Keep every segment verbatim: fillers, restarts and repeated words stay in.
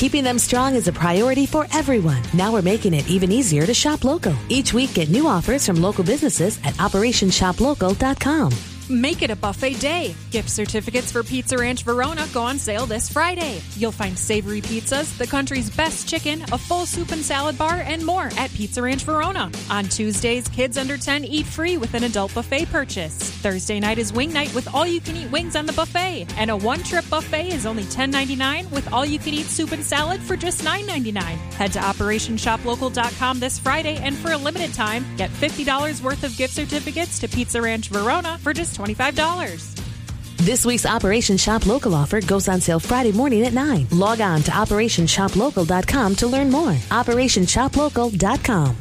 Keeping them strong is a priority for everyone. Now we're making it even easier to shop local. Each week, get new offers from local businesses at operation shop local dot com. Make it a buffet day. Gift certificates for Pizza Ranch Verona go on sale this Friday. You'll find savory pizzas, the country's best chicken, a full soup and salad bar, and more at Pizza Ranch Verona. On Tuesdays, kids under ten eat free with an adult buffet purchase. Thursday night is wing night with all-you-can-eat wings on the buffet. And a one-trip buffet is only ten ninety-nine with all-you-can-eat soup and salad for just nine ninety-nine. Head to operation shop local dot com this Friday, and for a limited time, get fifty dollars worth of gift certificates to Pizza Ranch Verona for just twenty-five dollars. This week's Operation Shop Local offer goes on sale Friday morning at nine. Log on to operation shop local dot com to learn more. operation shop local dot com.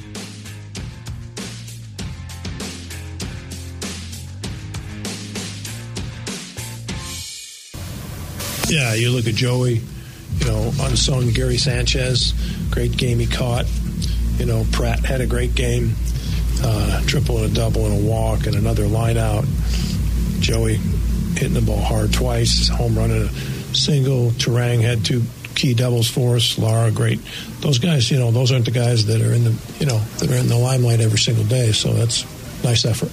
Yeah, you look at Joey, you know, unsung Gary Sanchez, great game he caught. You know, Pratt had a great game, uh, triple and a double and a walk and another line out. Joey hitting the ball hard twice, home run and a single. Turang had two key doubles for us. Lara, great. Those guys, you know, those aren't the guys that are in the, you know, that are in the limelight every single day. So that's nice effort.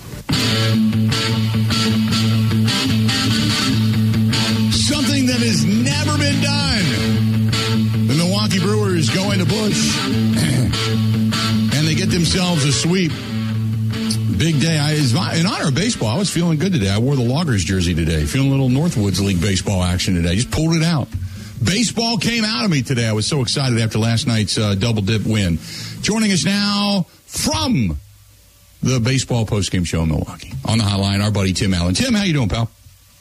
Something that has never been done. The Milwaukee Brewers go into Busch, and they get themselves a sweep. Big day. I, in honor of baseball, I was feeling good today. I wore the Loggers jersey today. Feeling a little Northwoods League baseball action today. Just pulled it out. Baseball came out of me today. I was so excited after last night's uh, double dip win. Joining us now from the baseball postgame show in Milwaukee. On the hotline, our buddy Tim Allen. Tim, how you doing, pal?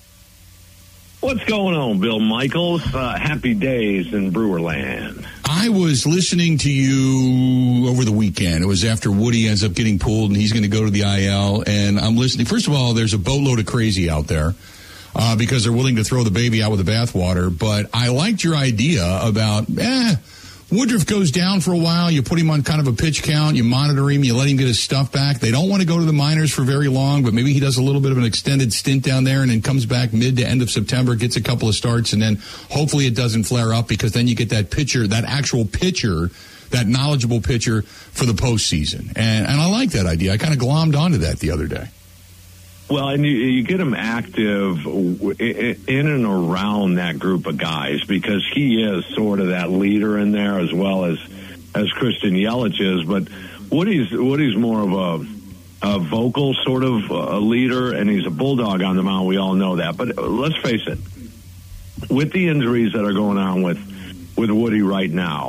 What's going on, Bill Michaels? Uh, happy days in Brewerland. I was listening to you over the weekend. It was after Woody ends up getting pulled, and he's going to go to the I L. And I'm listening. First of all, there's a boatload of crazy out there uh, because they're willing to throw the baby out with the bathwater. But I liked your idea about, eh, Woodruff goes down for a while. You put him on kind of a pitch count. You monitor him. You let him get his stuff back. They don't want to go to the minors for very long, but maybe he does a little bit of an extended stint down there and then comes back mid to end of September, gets a couple of starts, and then hopefully it doesn't flare up because then you get that pitcher, that actual pitcher, that knowledgeable pitcher for the postseason. And, and I like that idea. I kind of glommed onto that the other day. Well, and you, you get him active in and around that group of guys because he is sort of that leader in there as well as as Christian Yelich is. But Woody's Woody's more of a, a vocal sort of a leader, and he's a bulldog on the mound. We all know that. But let's face it, with the injuries that are going on with with Woody right now,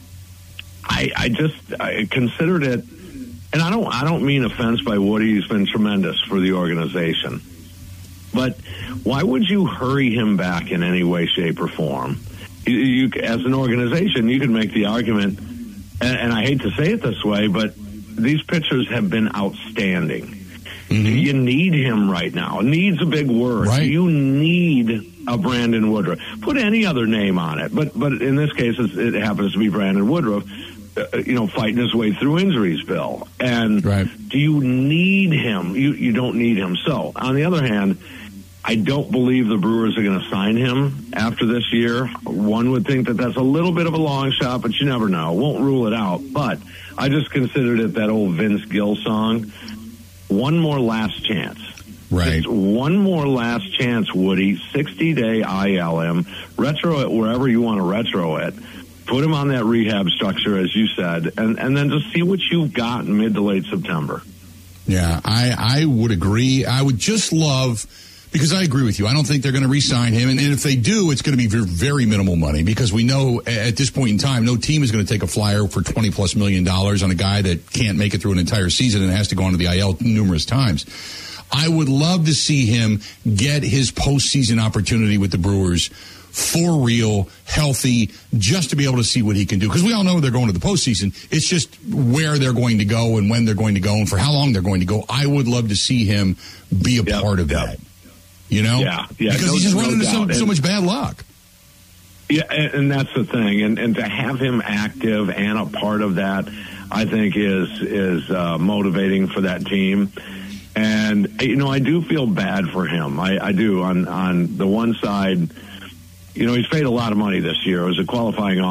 I, I just I considered it. And I don't I don't mean offense by Woody. He's been tremendous for the organization. But why would you hurry him back in any way, shape, or form? You, you as an organization, you can make the argument, and, and I hate to say it this way, but these pitchers have been outstanding. Mm-hmm. You need him right now. Needs a big word. Right. You need a Brandon Woodruff. Put any other name on it, but but in this case, it happens to be Brandon Woodruff. Uh, you know, fighting his way through injuries, Bill. And right. Do you need him? You you don't need him. So, on the other hand, I don't believe the Brewers are going to sign him after this year. One would think that that's a little bit of a long shot, but you never know. Won't rule it out. But I just considered it that old Vince Gill song, one more last chance. Right. Just one more last chance, Woody. sixty-day I L M. Retro it wherever you want to retro it. Put him on that rehab structure, as you said, and, and then just see what you've got in mid to late September. Yeah, I, I would agree. I would just love, because I agree with you, I don't think they're going to re-sign him. And, and if they do, it's going to be very, very minimal money because we know at this point in time, no team is going to take a flyer for twenty plus million dollars on a guy that can't make it through an entire season and has to go onto the I L numerous times. I would love to see him get his postseason opportunity with the Brewers for real, healthy, just to be able to see what he can do. Because we all know they're going to the postseason. It's just where they're going to go and when they're going to go and for how long they're going to go. I would love to see him be a yep, part of yep. that. You know? Yeah, yeah. Because no, he's just no running into so, so much bad luck. Yeah, and, and that's the thing. And, and to have him active and a part of that, I think is is uh, motivating for that team. And, you know, I do feel bad for him. I, I do. On, on the one side, you know, he's paid a lot of money this year. It was a qualifying